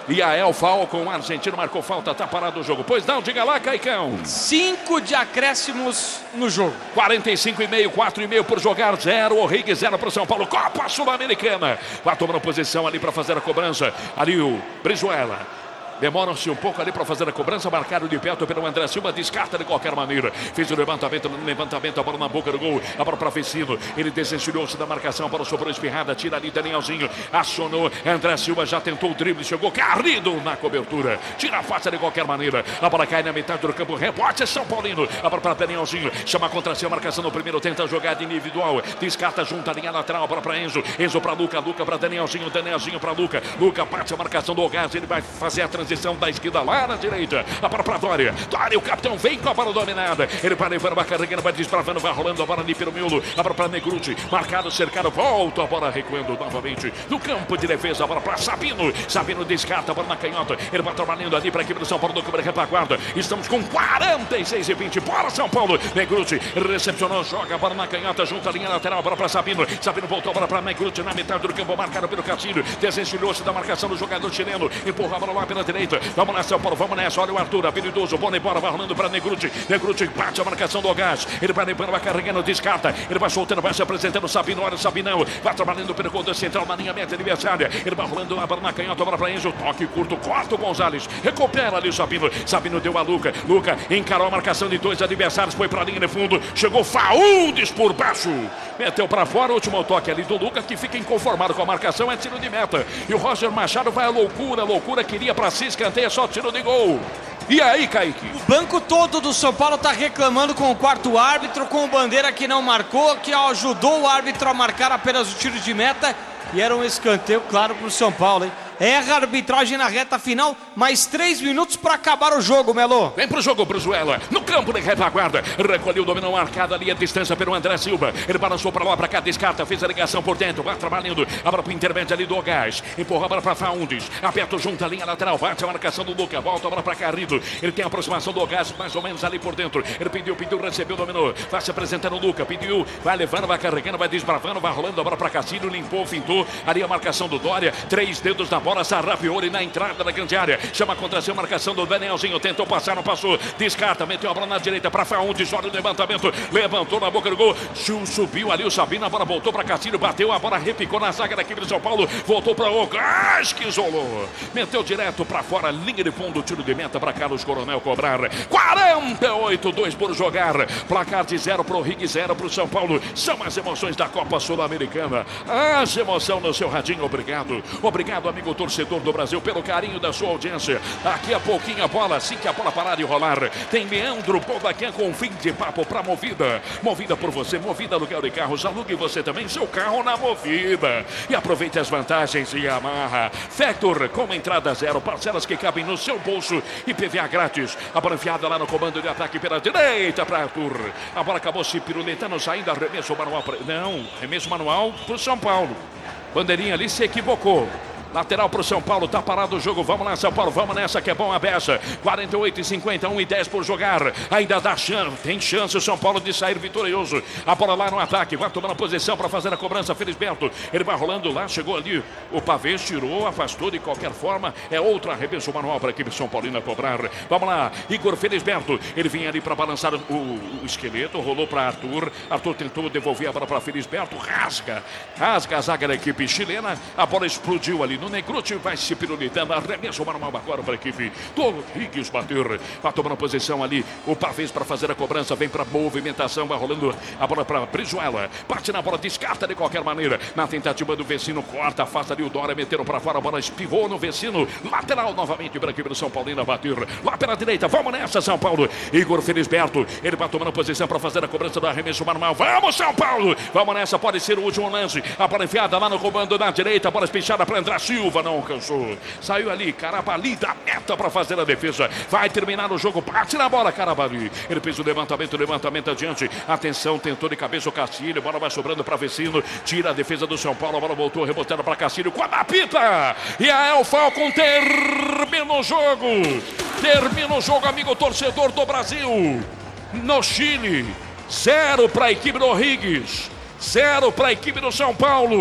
Speaker 2: E a El Falcon, o argentino, marcou falta, tá parado o jogo. Pois não, diga lá, Caicão.
Speaker 1: Cinco de acréscimos no jogo.
Speaker 2: quarenta e cinco e meio, quatro e meio por jogar, zero. O Riggs, zero para o São Paulo. Copa Sul-Americana. Vai tomando posição ali para fazer a cobrança. Ali o Brizuela. Demoram-se um pouco ali para fazer a cobrança, marcado de perto pelo André Silva, descarta de qualquer maneira. Fez o levantamento, no levantamento, a bola na boca do gol, a bola para Vecino. Ele desencilhou-se da marcação, a bola sobrou espirrada, tira ali Danielzinho, acionou. André Silva já tentou o drible, chegou Carrido na cobertura. Tira a face de qualquer maneira. A bola cai na metade do campo, rebote São Paulino. A bola para Danielzinho, chama contra si a marcação no primeiro, tenta a jogada individual, descarta junto a linha lateral, a bola para Enzo. Enzo para Luca, Luca para Danielzinho, Danielzinho para Luca. Luca parte a marcação do Gás, ele vai fazer a transição da esquerda lá na direita. A bola para Dória. Dória, o capitão vem com a bola dominada. Ele vai levando, vai carregando, vai desbravando, vai rolando a bola ali pelo miolo. A bola para Negrucci. Marcado, cercado, volta a bola recuando novamente no campo de defesa. A bola para Sabino. Sabino descarta a bola na canhota. Ele vai trabalhando ali para a equipe do São Paulo do câmera retaguarda. Estamos com quarenta e seis e vinte. Bora São Paulo. Negrucci recepcionou, joga a bola na canhota junto à linha lateral. A bola para Sabino. Sabino voltou a bola para Negrucci na metade do campo, marcado pelo Castilho. Desencilhou-se da marcação do jogador chileno. Empurra a bola lá pela direita. Vamos lá, São Paulo, vamos nessa. Olha o Arthur, habilidoso, bola embora, vai rolando para Negrucci. Negrucci bate a marcação do Gás. Ele vai limpando, vai carregando, descarta. Ele vai soltando, vai se apresentando. Sabino, olha o Sabinão. Vai trabalhando pelo conta central na linha meta adversária. Ele vai rolando a bola na canhota, bola para Enzo. Toque curto, corta o Gonzalez. Recupera ali o Sabino. Sabino deu a Luca. Luca encarou a marcação de dois adversários, foi para a linha de fundo. Chegou Faúndes por baixo. Meteu para fora, o último toque ali do Luca, que fica inconformado com a marcação, é tiro de meta. E o Roger Machado vai à loucura, loucura, queria para si, escanteia, só tiro de gol. E aí, Kaique?
Speaker 1: O banco todo do São Paulo está reclamando com o quarto árbitro, com o Bandeira que não marcou, que ajudou o árbitro a marcar apenas o tiro de meta. E era um escanteio, claro, para o São Paulo, hein? Erra a arbitragem na reta final, mais três minutos para acabar o jogo, Melo.
Speaker 2: Vem pro jogo, Brizuela, no campo de retaguarda, recolheu o domínio marcado ali a distância pelo André Silva. Ele balançou para lá, para cá, descarta, fez a ligação por dentro, vai trabalhando, a bola pro intermédio ali do Gás, empurra a bola para Faúndes, aperta junto a linha lateral, bate a marcação do Luca, volta a bola para Carrido, ele tem a aproximação do Gás, mais ou menos ali por dentro, ele pediu, pediu, recebeu, dominou, vai se apresentando o Luca, pediu, vai levando, vai carregando, vai desbravando, vai rolando a bola para Castilho, limpou, fintou, ali a marcação do Dória, três dedos na bola, Sarrafiori na entrada da grande área, chama contra si a marcação do Danielzinho, tentou passar, não passou, descarta, meteu a bola na direita para Faúndes, olha o levantamento, levantou na boca do gol, subiu ali o Sabino, a bola voltou para Castilho, bateu, a bola repicou na zaga da equipe de São Paulo, voltou para o Gás, que isolou, meteu direto para fora, linha de fundo, tiro de meta para Carlos Coronel cobrar, quarenta e oito, dois por jogar, placar de zero para o Riggs, zero para o São Paulo, são as emoções da Copa Sul-Americana, as emoção no seu radinho, obrigado, obrigado amigo torcedor do Brasil, pelo carinho da sua audiência. Daqui a pouquinho a bola, assim que a bola parar de rolar, tem Leandro Poldaquin com fim de papo para Movida. Movida por você, Movida aluguel de carros, alugue você também seu carro na Movida. E aproveite as vantagens e amarra. Factor com entrada zero, parcelas que cabem no seu bolso e P V A grátis. A bola enfiada lá no comando de ataque pela direita para Arthur. A bola acabou se piruletando, saindo, arremesso manual. Pra... Não, arremesso manual para o São Paulo. Bandeirinha ali se equivocou. Lateral para o São Paulo, tá parado o jogo, vamos lá São Paulo, vamos nessa que é bom a beça, quarenta e oito e cinquenta, um e dez por jogar, ainda dá chance, tem chance o São Paulo de sair vitorioso, a bola lá no ataque, vai tomando posição para fazer a cobrança, Felisberto, ele vai rolando lá, chegou ali, o Pavês tirou, afastou de qualquer forma, é outro arremesso manual para a equipe São Paulina cobrar, vamos lá, Igor Felisberto, ele vinha ali para balançar o, o esqueleto, rolou para Arthur, Arthur tentou devolver a bola para Felisberto, rasga, rasga a zaga da equipe chilena, a bola explodiu ali no Negrucci, vai se pirulitando, arremesso manual agora para a equipe do Riggs bater, vai tomando posição ali, o Pavês para fazer a cobrança, vem para movimentação, vai rolando a bola para Brizuela, bate na bola, descarta de qualquer maneira, na tentativa do Vecino, corta, afasta ali o Dória, meteram para fora, a bola espivou no Vecino, lateral novamente para a equipe do São Paulino bater, lá pela direita, vamos nessa São Paulo, Igor Felisberto, ele vai tomando posição para fazer a cobrança do arremesso manual, vamos São Paulo, vamos nessa, pode ser o último lance, a bola enfiada lá no comando da direita, a bola espichada para André Silva, não alcançou, saiu ali, Carabali da meta para fazer a defesa, vai terminar o jogo, bate na bola Carabali, ele fez o levantamento, levantamento adiante, atenção, tentou de cabeça o Castilho, a bola vai sobrando para Vecino, tira a defesa do São Paulo, a bola voltou, rebotando para Castilho, com a apita, e a El Falcon termina o jogo, termina o jogo, amigo torcedor do Brasil, no Chile, zero para a equipe do Riggs, zero para a equipe do São Paulo.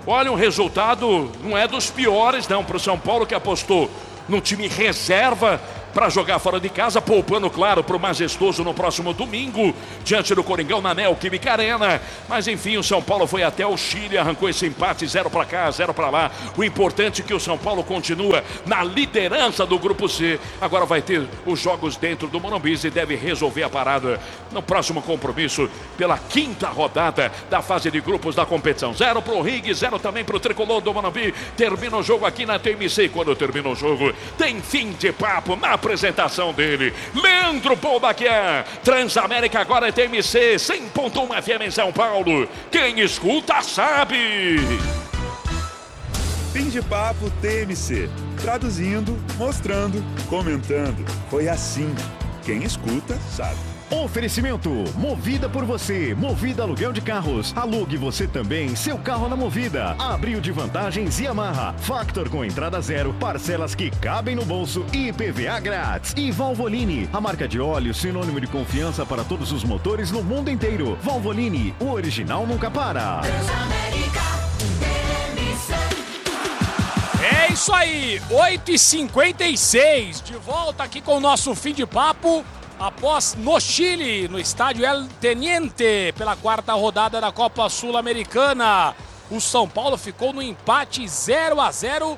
Speaker 2: Olha, um resultado não é dos piores não para o São Paulo, que apostou no time reserva para jogar fora de casa, poupando, claro, para o Majestoso no próximo domingo, diante do Coringão na Neoquímica Arena. Mas enfim, o São Paulo foi até o Chile, arrancou esse empate, zero para cá, zero para lá. O importante é que o São Paulo continua na liderança do Grupo C. Agora vai ter os jogos dentro do Morumbi e deve resolver a parada no próximo compromisso pela quinta rodada da fase de grupos da competição. Zero para o Rig, zero também para o Tricolor do Morumbi. Termina o jogo aqui na T M C. Quando termina o jogo, tem fim de papo na apresentação dele, Leandro Polbaquian. Transamérica agora é T M C cem ponto um F M em São Paulo. Quem escuta sabe.
Speaker 6: Fim de papo T M C. Traduzindo, mostrando, comentando. Foi assim. Quem escuta sabe.
Speaker 5: Oferecimento, Movida por você, Movida Aluguel de Carros, alugue você também seu carro na Movida, Abril de Vantagens Yamaha, Factor com entrada zero, parcelas que cabem no bolso e I P V A grátis. E Valvoline, a marca de óleo sinônimo de confiança para todos os motores no mundo inteiro. Valvoline, o original nunca para.
Speaker 7: É isso aí, oito e cinquenta e seis, de volta aqui com o nosso fim de papo. Após no Chile, no estádio El Teniente, pela quarta rodada da Copa Sul-Americana. O São Paulo ficou no empate zero a zero.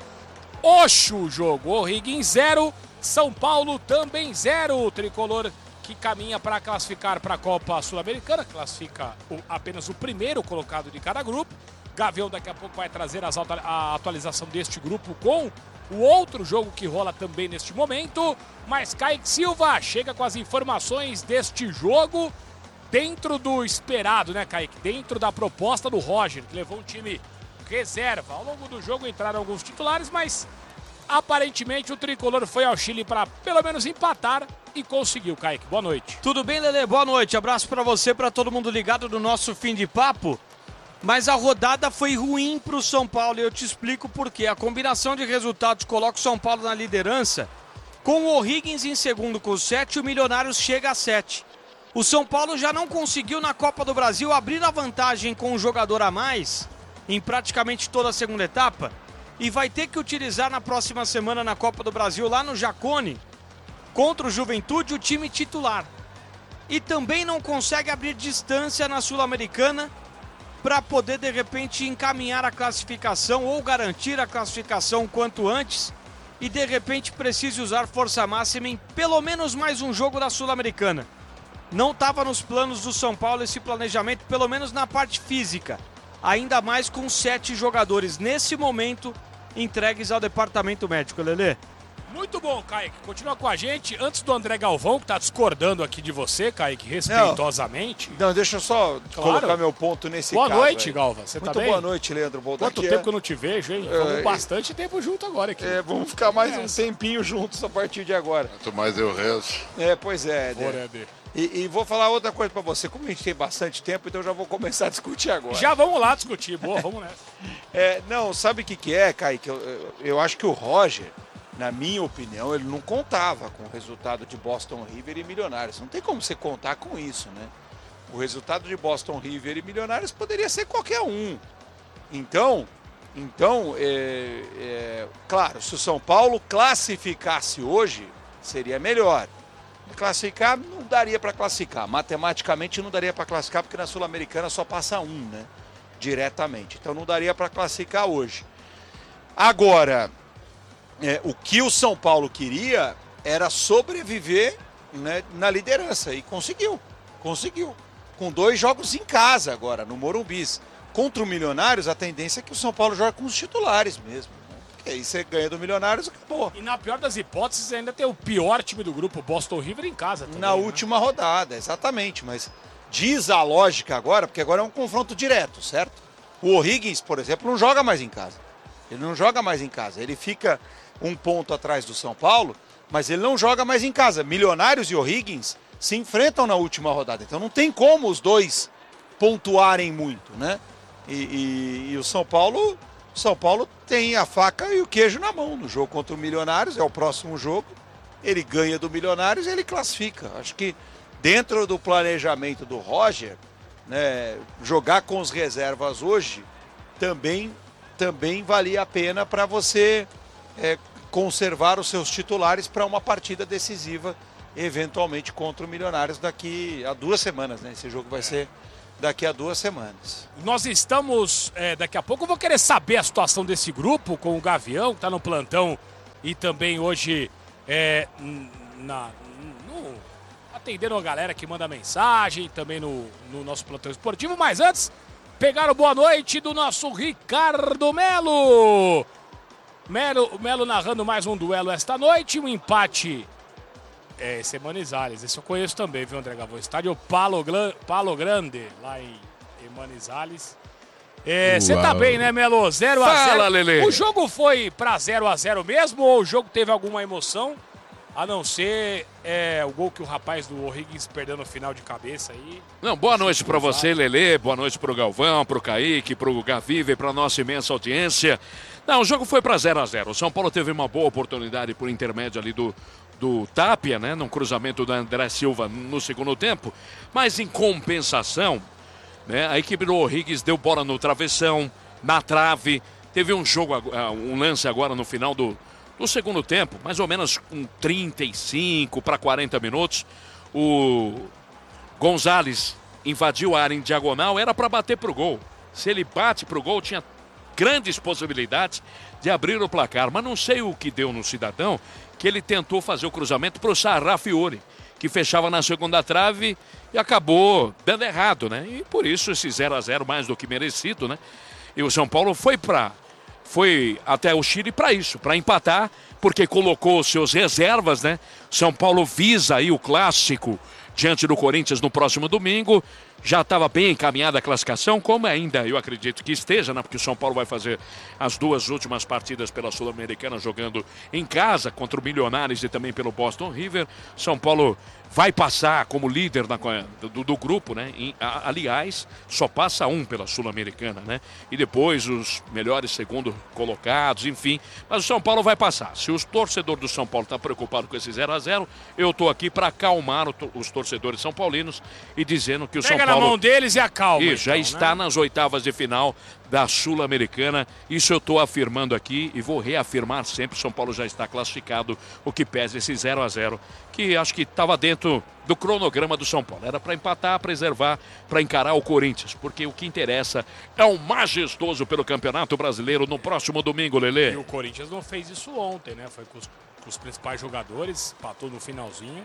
Speaker 7: Oxo o jogo. O'Higgins zero, São Paulo também zero. O tricolor que caminha para classificar para a Copa Sul-Americana. Classifica o, apenas o primeiro colocado de cada grupo. Gavião daqui a pouco vai trazer as, a atualização deste grupo com o outro jogo que rola também neste momento. Mas Kaique Silva chega com as informações deste jogo dentro do esperado, né, Kaique? Dentro da proposta do Roger, que levou um time reserva. Ao longo do jogo entraram alguns titulares, mas aparentemente o tricolor foi ao Chile para pelo menos empatar e conseguiu, Kaique. Boa noite.
Speaker 1: Tudo bem, Lelê? Boa noite. Abraço para você, para todo mundo ligado no nosso fim de papo. Mas a rodada foi ruim para o São Paulo e eu te explico por quê. A combinação de resultados coloca o São Paulo na liderança. Com o O'Higgins em segundo com sete, o Milionários chega a sete. O São Paulo já não conseguiu na Copa do Brasil abrir a vantagem com um jogador a mais em praticamente toda a segunda etapa e vai ter que utilizar na próxima semana na Copa do Brasil lá no Jacone contra o Juventude o time titular. E também não consegue abrir distância na Sul-Americana para poder de repente encaminhar a classificação ou garantir a classificação o quanto antes e de repente precise usar força máxima em pelo menos mais um jogo da Sul-Americana. Não estava nos planos do São Paulo esse planejamento, pelo menos na parte física, ainda mais com sete jogadores nesse momento entregues ao departamento médico, Lelê.
Speaker 7: Muito bom, Kaique. Continua com a gente. Antes do André Galvão, que está discordando aqui de você, Kaique, respeitosamente.
Speaker 3: Não, não deixa eu só claro. colocar meu ponto nesse
Speaker 7: boa
Speaker 3: caso.
Speaker 7: Boa noite,
Speaker 3: aí.
Speaker 7: Galva. Você
Speaker 3: Muito
Speaker 7: tá bem?
Speaker 3: Boa noite, Leandro.
Speaker 7: Quanto tempo que eu não te vejo, hein? Vamos é, bastante tempo junto agora aqui.
Speaker 3: É, vamos ficar mais é. um tempinho juntos a partir de agora.
Speaker 8: Quanto mais eu rezo.
Speaker 3: É, pois é. Né? E, e vou falar outra coisa para você. Como a gente tem bastante tempo, então eu já vou começar a discutir agora.
Speaker 7: Já vamos lá discutir. Boa, vamos nessa.
Speaker 3: É, não, sabe o que, que é, Kaique? Eu, eu, eu acho que o Roger, na minha opinião, ele não contava com o resultado de Boston River e Milionários. Não tem como você contar com isso, né? O resultado de Boston River e Milionários poderia ser qualquer um. Então, então é, é, claro, se o São Paulo classificasse hoje, seria melhor. Classificar não daria para classificar. Matematicamente não daria para classificar, porque na Sul-Americana só passa um, né? Diretamente. Então não daria para classificar hoje. Agora, É, o que o São Paulo queria era sobreviver, né, na liderança e conseguiu, conseguiu. Com dois jogos em casa agora, no Morumbi. Contra o Milionários, a tendência é que o São Paulo joga com os titulares mesmo. Né? Porque aí você ganha do Milionários e acabou.
Speaker 7: E na pior das hipóteses ainda tem o pior time do grupo, Boston River, em casa também.
Speaker 3: Na
Speaker 7: né?
Speaker 3: última rodada, exatamente. Mas diz a lógica agora, porque agora é um confronto direto, certo? O O'Higgins, por exemplo, não joga mais em casa. Ele não joga mais em casa. Ele fica um ponto atrás do São Paulo, mas ele não joga mais em casa. Milionários e O'Higgins se enfrentam na última rodada, então não tem como os dois pontuarem muito, né? E, e, e o São Paulo, São Paulo tem a faca e o queijo na mão no jogo contra o Milionários, é o próximo jogo, ele ganha do Milionários e ele classifica. Acho que dentro do planejamento do Roger, né, jogar com os reservas hoje também também valia a pena para você é, conservar os seus titulares para uma partida decisiva, eventualmente contra o Milionários daqui a duas semanas, né? Esse jogo vai ser daqui a duas semanas.
Speaker 7: Nós estamos, é, daqui a pouco eu vou querer saber a situação desse grupo com o Gavião, que está no plantão e também hoje é, na, no, atendendo a galera que manda mensagem, também no, no nosso plantão esportivo, mas antes, pegar o boa noite do nosso Ricardo Melo. Melo, Melo narrando mais um duelo esta noite, um empate. É, esse é Manizales, esse eu conheço também, viu, André Galvão? Estádio Palo, Palo Grande, lá em, em Manizales. Você é, tá bem, né, Melo? zero a zero.
Speaker 2: Fala, Lelê.
Speaker 7: O jogo foi pra zero a zero mesmo ou o jogo teve alguma emoção? A não ser é, o gol que o rapaz do O'Higgins perdeu no final de cabeça aí.
Speaker 2: Não, boa noite para você, Lelê. Boa noite pro Galvão, pro Kaique, pro Gaviva e pra nossa imensa audiência. Não, o jogo foi para zero a zero. O São Paulo teve uma boa oportunidade por intermédio ali do, do Tapia, né? Num cruzamento do André Silva no segundo tempo. Mas em compensação, né? A equipe do O'Higgins deu bola no travessão, na trave. Teve um jogo, um lance agora no final do, do segundo tempo, mais ou menos com trinta e cinco para quarenta minutos. O Gonzalez invadiu a área em diagonal, era para bater pro gol. Se ele bate pro gol, tinha grandes possibilidades de abrir o placar, mas não sei o que deu no cidadão, que ele tentou fazer o cruzamento para o Sarrafiore, que fechava na segunda trave e acabou dando errado, né? E por isso esse zero a zero mais do que merecido, né? E o São Paulo foi para foi até o Chile para isso, para empatar, porque colocou seus reservas, né? São Paulo visa aí o clássico diante do Corinthians no próximo domingo. Já estava bem encaminhada a classificação, como ainda eu acredito que esteja, né? Porque o São Paulo vai fazer as duas últimas partidas pela Sul-Americana jogando em casa contra o Milionários e também pelo Boston River. São Paulo vai passar como líder na, do, do grupo, né? E, a, aliás, só passa um pela Sul-Americana, né? E depois os melhores segundo colocados, enfim. Mas o São Paulo vai passar. Se o torcedor do São Paulo está preocupado com esse zero a zero, eu estou aqui para acalmar o, os torcedores são paulinos e dizendo que o
Speaker 7: Pega
Speaker 2: São Paulo...
Speaker 7: na mão deles e acalma.
Speaker 2: Isso, já
Speaker 7: então,
Speaker 2: está
Speaker 7: né?
Speaker 2: nas oitavas de final da Sul-Americana. Isso eu estou afirmando aqui e vou reafirmar sempre. São Paulo já está classificado, o que pesa esse zero a zero, que acho que estava dentro do cronograma do São Paulo. Era para empatar, preservar, para encarar o Corinthians, porque o que interessa é o majestoso pelo Campeonato Brasileiro no próximo domingo, Lelê.
Speaker 7: E o Corinthians não fez isso ontem, né? Foi com os, com os principais jogadores, empatou no finalzinho.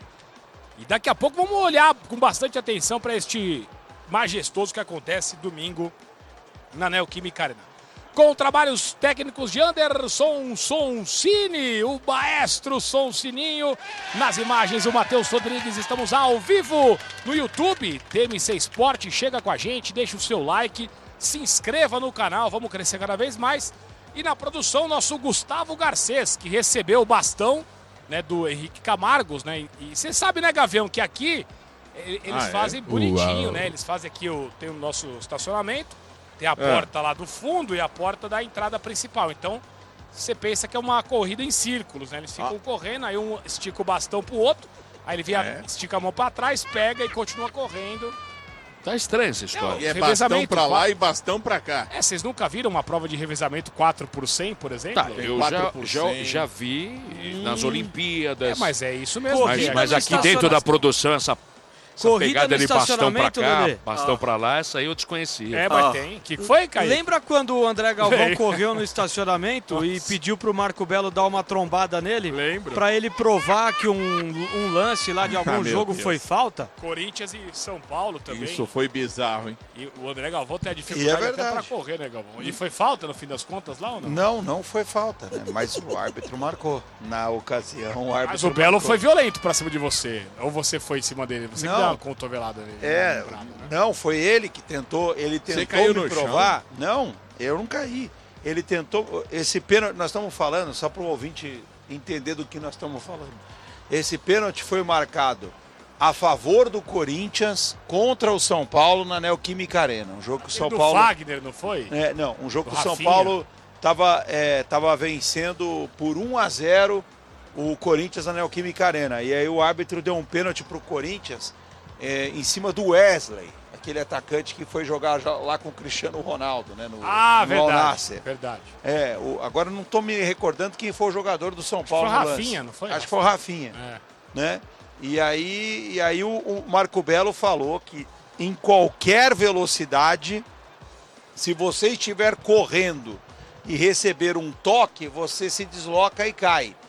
Speaker 7: E daqui a pouco vamos olhar com bastante atenção para este majestoso que acontece domingo na Neoquímica Arena. Com trabalhos técnicos de Anderson Soncini, o maestro Soncininho. Nas imagens, o Matheus Rodrigues. Estamos ao vivo no YouTube. T M C Esporte, chega com a gente, deixa o seu like, se inscreva no canal, vamos crescer cada vez mais. E na produção, nosso Gustavo Garcês, que recebeu o bastão, né, do Henrique Camargos, né? E você sabe, né, Gavião, que aqui eles ah, fazem é? bonitinho, Uau. né? Eles fazem aqui, o, tem o nosso estacionamento, tem a porta é. lá do fundo e a porta da entrada principal. Então, você pensa que é uma corrida em círculos, né? Eles ficam ah. correndo, aí um estica o bastão pro outro, aí ele vem, é. estica a mão para trás, pega e continua correndo.
Speaker 2: Tá estranha essa história.
Speaker 4: E é bastão pra lá e bastão pra cá.
Speaker 7: É, vocês nunca viram uma prova de revezamento quatro por cem, por exemplo?
Speaker 2: Tá, eu já, já, já vi hum. nas Olimpíadas.
Speaker 7: É, mas é isso mesmo.
Speaker 2: Mas, mas aqui dentro da produção, essa, essa pegada de bastão pra cá, Lelê. bastão ah. pra lá, essa aí eu desconhecia.
Speaker 7: É, mas ah. tem. O que foi, Caio?
Speaker 1: Lembra quando o André Galvão correu no estacionamento Nossa. e pediu pro Marco Belo dar uma trombada nele?
Speaker 7: Lembro.
Speaker 1: Pra ele provar que um, um lance lá de algum ah, jogo Deus. foi falta?
Speaker 7: Corinthians e São Paulo também.
Speaker 4: Isso foi bizarro, hein?
Speaker 7: E o André Galvão tem a dificuldade
Speaker 3: é
Speaker 7: até pra correr, né, Galvão? E foi falta no fim das contas lá ou não?
Speaker 3: Não, não foi falta, né? Mas o árbitro marcou. Na ocasião, o árbitro
Speaker 7: Mas o Belo
Speaker 3: marcou.
Speaker 7: foi violento pra cima de você. Ou você foi em cima dele? Você
Speaker 3: não.
Speaker 7: que deu uma cotovelada nele.
Speaker 3: É, né? Não, foi ele que tentou, ele tentou
Speaker 4: caiu
Speaker 3: me
Speaker 4: no
Speaker 3: provar.
Speaker 4: Chão?
Speaker 3: Não, eu não caí. Ele tentou, esse pênalti, nós estamos falando, só para o ouvinte entender do que nós estamos falando. Esse pênalti foi marcado a favor do Corinthians contra o São Paulo na Neoquímica Arena. Um jogo que o São
Speaker 7: do
Speaker 3: Paulo...
Speaker 7: Wagner, não foi?
Speaker 3: É, não, um jogo
Speaker 7: do
Speaker 3: que o São
Speaker 7: Rafinha.
Speaker 3: Paulo estava é, tava vencendo por um a zero o Corinthians na Neoquímica Arena. E aí o árbitro deu um pênalti para o Corinthians é, em cima do Wesley, aquele atacante que foi jogar lá com o Cristiano Ronaldo, né? No,
Speaker 7: ah,
Speaker 3: no
Speaker 7: verdade,
Speaker 3: Al-Nassr.
Speaker 7: verdade.
Speaker 3: É, o, agora não estou me recordando quem foi o jogador do São Paulo.
Speaker 7: Acho que foi
Speaker 3: no
Speaker 7: o
Speaker 3: lance.
Speaker 7: Rafinha, não foi?
Speaker 3: Acho que foi o Rafinha.
Speaker 7: É.
Speaker 3: Né? E aí, e aí o, o Marco Belo falou que em qualquer velocidade, se você estiver correndo e receber um toque, você se desloca e cai.